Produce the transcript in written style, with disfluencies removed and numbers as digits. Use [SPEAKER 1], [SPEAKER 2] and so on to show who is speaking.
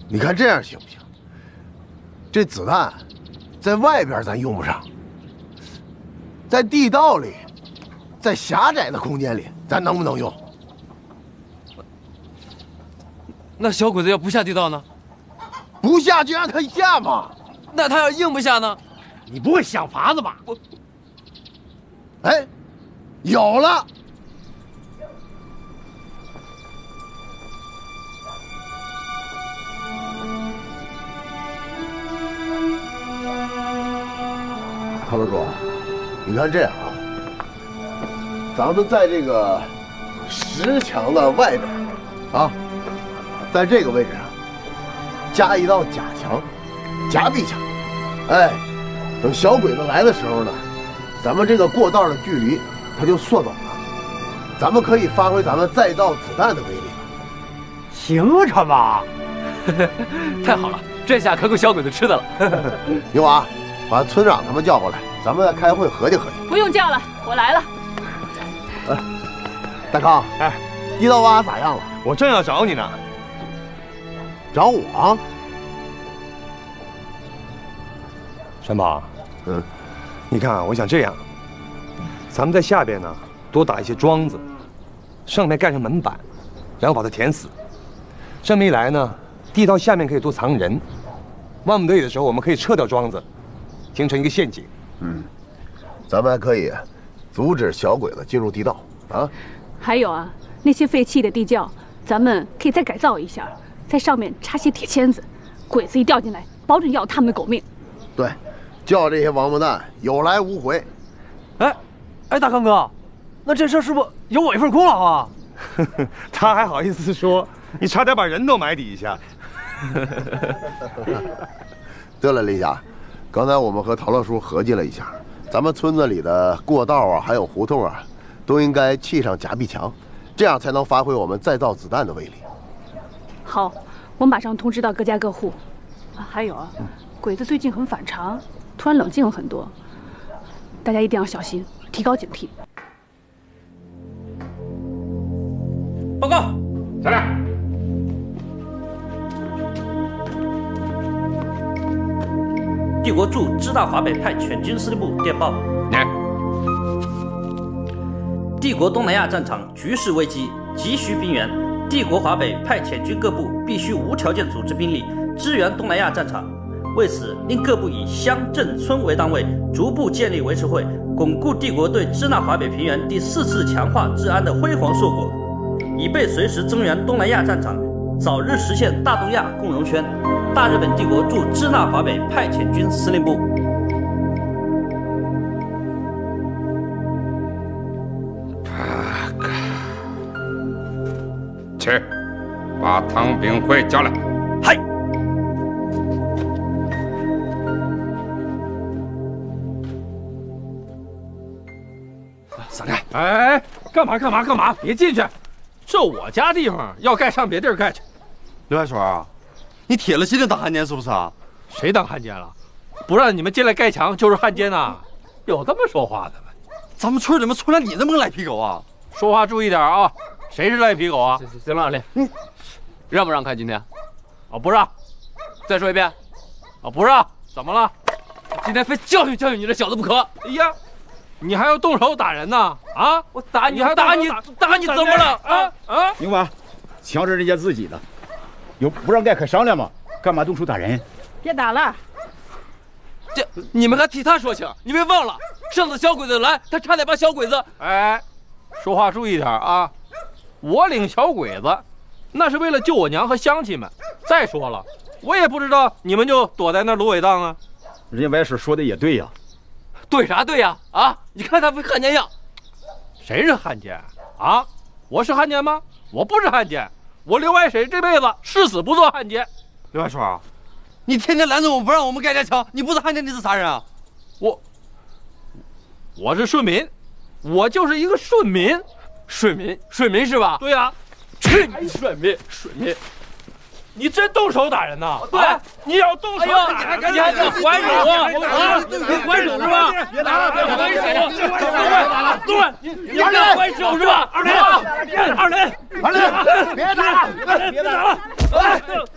[SPEAKER 1] 你看这样行不行？这子弹在外边咱用不上，在地道里，在狭窄的空间里，咱能不能用？
[SPEAKER 2] 那小鬼子要不下地道呢？
[SPEAKER 1] 不下就让他下嘛。
[SPEAKER 2] 那他要硬不下呢？
[SPEAKER 3] 你不会想法子吧？
[SPEAKER 1] 哎，有了！陶老叔，你看这样啊，咱们在这个石墙的外边啊，在这个位置上加一道假墙，夹壁墙。哎，等小鬼子来的时候呢，咱们这个过道的距离它就缩短了，咱们可以发挥咱们再造子弹的威力。
[SPEAKER 3] 行成吧？
[SPEAKER 2] 太好了，这下可够小鬼子吃的了。
[SPEAKER 1] 牛娃，把村长他们叫过来，咱们再开会合计合计。
[SPEAKER 4] 不用叫了，我来了。
[SPEAKER 1] 大康，
[SPEAKER 3] 哎，
[SPEAKER 1] 地道挖咋样了？
[SPEAKER 3] 我正要找你呢。
[SPEAKER 1] 找我？
[SPEAKER 3] 山宝，你看啊，我想这样，咱们在下边呢多打一些桩子，上面盖上门板，然后把它填死。这么一来呢，地道下面可以多藏人，万不得已的时候，我们可以撤掉桩子，形成一个陷阱。
[SPEAKER 1] 咱们还可以阻止小鬼子进入地道啊。
[SPEAKER 4] 还有啊，那些废弃的地窖，咱们可以再改造一下，在上面插些铁签子，鬼子一掉进来，保准要他们的狗命。
[SPEAKER 1] 对，叫这些王八蛋有来无回。
[SPEAKER 2] 哎，大康哥，那这事是不有我一份功劳啊？
[SPEAKER 3] 他还好意思说，你差点把人都埋底下。
[SPEAKER 1] 对了，李霞，刚才我们和陶乐叔合计了一下，咱们村子里的过道啊，还有胡同啊，都应该砌上夹壁墙，这样才能发挥我们再造子弹的威力。
[SPEAKER 4] 好，我马上通知到各家各户。还有啊，鬼子最近很反常，突然冷静了很多，大家一定要小心，提高警惕。
[SPEAKER 2] 报告，
[SPEAKER 5] 下来。
[SPEAKER 6] 帝国驻支那华北派全军司令部电报：帝国东南亚战场局势危机，急需兵员。帝国华北派遣军各部必须无条件组织兵力支援东南亚战场。为此，令各部以乡镇村为单位，逐步建立维持会，巩固帝国对支那华北平原第4次强化治安的辉煌硕果，以备随时增援东南亚战场，早日实现大东亚共荣圈。大日本帝国驻支那华北派遣军司令部。
[SPEAKER 5] 去，把唐炳辉叫来。
[SPEAKER 6] 嗨。
[SPEAKER 3] 闪开！
[SPEAKER 2] 哎，干嘛？别进去！这我家地方，要盖上别地儿盖去。
[SPEAKER 7] 刘海水啊，你铁了心的当汉奸是不是啊？
[SPEAKER 2] 谁当汉奸了？不让你们进来盖墙就是汉奸呐！有这么说话的吗？
[SPEAKER 7] 咱们村里面出来你这么个赖皮狗啊！
[SPEAKER 2] 说话注意点啊！谁是赖皮狗啊？行了，阿烈，让不让看今天？啊，不让。再说一遍。啊，不让。怎么了？今天非教训教训你这小子不可！哎呀，你还要动手打人呢？啊！我打你，还打你，打你怎么了？啊！
[SPEAKER 8] 牛娃，墙是人家自己的，有不让盖可商量嘛？干嘛动手打人？
[SPEAKER 4] 别打了！
[SPEAKER 2] 这你们还替他说情？你别忘了，上次小鬼子来，他差点把小鬼子……哎，说话注意点啊！我领小鬼子，那是为了救我娘和乡亲们。再说了，我也不知道你们就躲在那芦苇荡啊。
[SPEAKER 8] 人家歪婶说的也对呀。
[SPEAKER 2] 对啥对呀？啊！你看他汉奸样，谁是汉奸啊？我是汉奸吗？我不是汉奸，我刘爱婶这辈子誓死不做汉奸。
[SPEAKER 7] 刘海水啊，你天天拦着我们不让我们盖家墙，你不是汉奸你是啥人啊？
[SPEAKER 2] 我是顺民，我就是一个顺民，顺民是吧？对呀，顺民。你真动手打人呐？对，你要动手打人，你还敢还手啊？你还手是吧？别打了，别还手！你敢还手是吧？二林，别打了！别打了！